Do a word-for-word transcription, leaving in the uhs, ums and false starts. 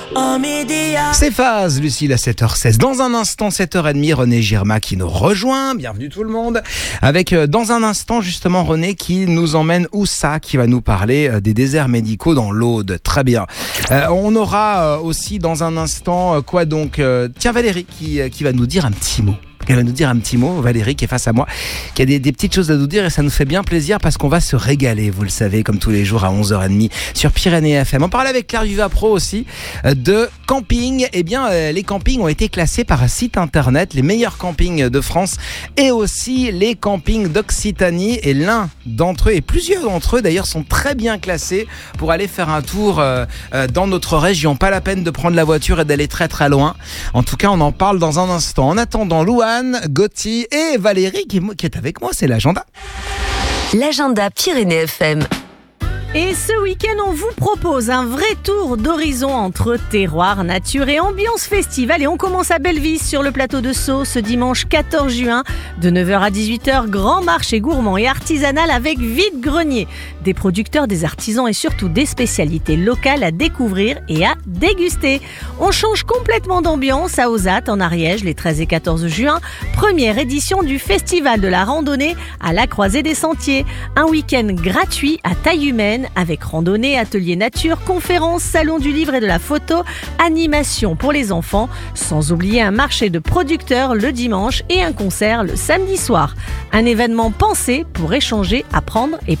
C'est Phase, Lucille, à sept heures seize. Dans un instant, sept heures trente, René Girma qui nous rejoint. Bienvenue tout le monde. Avec, euh, dans un instant, justement, René qui nous emmène où ça, qui va nous parler euh, des déserts médicaux dans l'Aude. Très bien. Euh, on aura euh, aussi, dans un instant, euh, quoi donc euh, Tiens, Valérie qui, euh, qui va nous dire un petit mot. Elle va nous dire un petit mot, Valérie qui est face à moi, qui a des, des petites choses à nous dire et ça nous fait bien plaisir parce qu'on va se régaler, vous le savez, comme tous les jours à onze heures trente sur Pyrénées F M. On parlait avec Claire Duvapro aussi de camping. Eh bien, euh, les campings ont été classés par un site internet, les meilleurs campings de France et aussi les campings d'Occitanie. Et l'un d'entre eux, et plusieurs d'entre eux d'ailleurs, sont très bien classés pour aller faire un tour euh, euh, dans notre région. Pas la peine de prendre la voiture et d'aller très très loin. En tout cas, on en parle dans un instant. En attendant, Louane, Gauthier et Valérie qui, qui est avec moi, c'est l'agenda. L'agenda Pyrénées F M. Et ce week-end, on vous propose un vrai tour d'horizon entre terroir, nature et ambiance festive. Allez, on commence à Bellevis, sur le plateau de Sceaux, ce dimanche quatorze juin. De neuf heures à dix-huit heures, grand marché gourmand et artisanal avec vide-grenier. Des producteurs, des artisans et surtout des spécialités locales à découvrir et à déguster. On change complètement d'ambiance à Ozat, en Ariège, les treize et quatorze juin. Première édition du Festival de la randonnée à la Croisée des Sentiers. Un week-end gratuit à taille humaine, avec randonnée, atelier nature, conférences, salon du livre et de la photo, animation pour les enfants, sans oublier un marché de producteurs le dimanche et un concert le samedi soir. Un événement pensé pour échanger, apprendre et